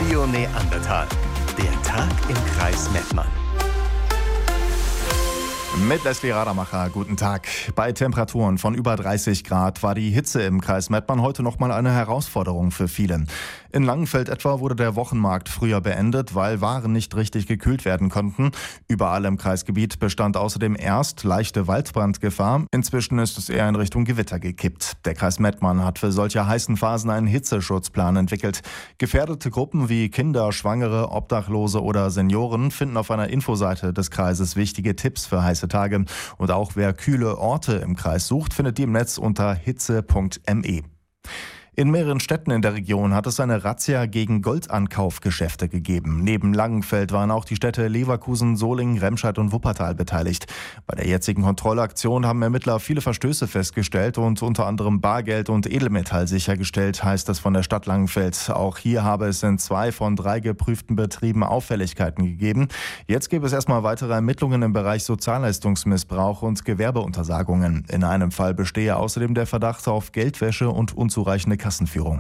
Radio Neandertal. Der Tag im Kreis Mettmann. Mit Leslie Radermacher, guten Tag. Bei Temperaturen von über 30 Grad war die Hitze im Kreis Mettmann heute nochmal eine Herausforderung für viele. In Langenfeld etwa wurde der Wochenmarkt früher beendet, weil Waren nicht richtig gekühlt werden konnten. Überall im Kreisgebiet bestand außerdem erst leichte Waldbrandgefahr. Inzwischen ist es eher in Richtung Gewitter gekippt. Der Kreis Mettmann hat für solche heißen Phasen einen Hitzeschutzplan entwickelt. Gefährdete Gruppen wie Kinder, Schwangere, Obdachlose oder Senioren finden auf einer Infoseite des Kreises wichtige Tipps für heiße Tage. Und auch wer kühle Orte im Kreis sucht, findet die im Netz unter hitze.me. In mehreren Städten in der Region hat es eine Razzia gegen Goldankaufgeschäfte gegeben. Neben Langenfeld waren auch die Städte Leverkusen, Solingen, Remscheid und Wuppertal beteiligt. Bei der jetzigen Kontrollaktion haben Ermittler viele Verstöße festgestellt und unter anderem Bargeld und Edelmetall sichergestellt, heißt es von der Stadt Langenfeld. Auch hier habe es in 2 von 3 geprüften Betrieben Auffälligkeiten gegeben. Jetzt gäbe es erstmal weitere Ermittlungen im Bereich Sozialleistungsmissbrauch und Gewerbeuntersagungen. In einem Fall bestehe außerdem der Verdacht auf Geldwäsche und unzureichende Kassenführung.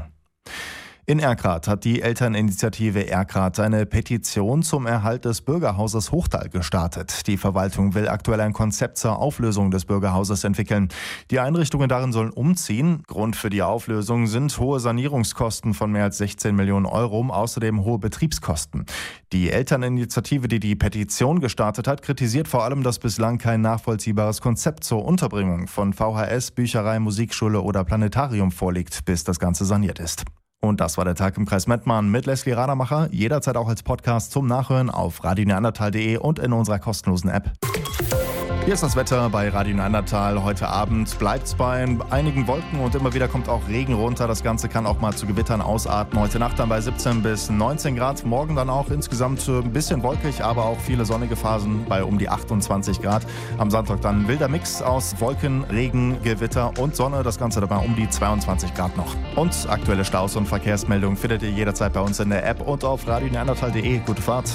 In Erkrath hat die Elterninitiative Erkrath eine Petition zum Erhalt des Bürgerhauses Hochtal gestartet. Die Verwaltung will aktuell ein Konzept zur Auflösung des Bürgerhauses entwickeln. Die Einrichtungen darin sollen umziehen. Grund für die Auflösung sind hohe Sanierungskosten von mehr als 16 Millionen Euro, außerdem hohe Betriebskosten. Die Elterninitiative, die die Petition gestartet hat, kritisiert vor allem, dass bislang kein nachvollziehbares Konzept zur Unterbringung von VHS, Bücherei, Musikschule oder Planetarium vorliegt, bis das Ganze saniert ist. Und das war der Tag im Kreis Mettmann mit Leslie Radermacher. Jederzeit auch als Podcast zum Nachhören auf radioneandertal.de und in unserer kostenlosen App. Hier ist das Wetter bei Radio Neandertal. Heute Abend bleibt es bei einigen Wolken und immer wieder kommt auch Regen runter. Das Ganze kann auch mal zu Gewittern ausarten. Heute Nacht dann bei 17 bis 19 Grad. Morgen dann auch insgesamt ein bisschen wolkig, aber auch viele sonnige Phasen bei um die 28 Grad. Am Sonntag dann ein wilder Mix aus Wolken, Regen, Gewitter und Sonne. Das Ganze dabei um die 22 Grad noch. Und aktuelle Staus- und Verkehrsmeldungen findet ihr jederzeit bei uns in der App und auf radioneandertal.de. Gute Fahrt.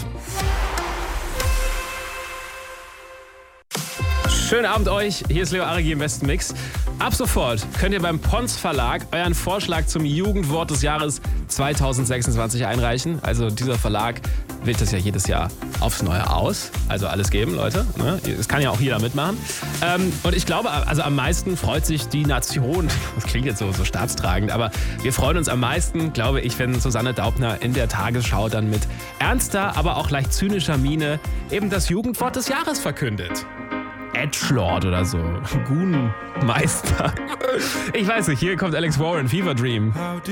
Schönen Abend euch, hier ist Leo Arigi im Besten Mix. Ab sofort könnt ihr beim Pons Verlag euren Vorschlag zum Jugendwort des Jahres 2026 einreichen. Also dieser Verlag wählt das ja jedes Jahr aufs Neue aus. Also alles geben, Leute. Es kann ja auch jeder mitmachen. Und ich glaube, also am meisten freut sich die Nation, das klingt jetzt so staatstragend, aber wir freuen uns am meisten, glaube ich, wenn Susanne Daubner in der Tagesschau dann mit ernster, aber auch leicht zynischer Miene eben das Jugendwort des Jahres verkündet. Edgelord oder so. Goonmeister. Ich weiß nicht, hier kommt Alex Warren, Fever Dream.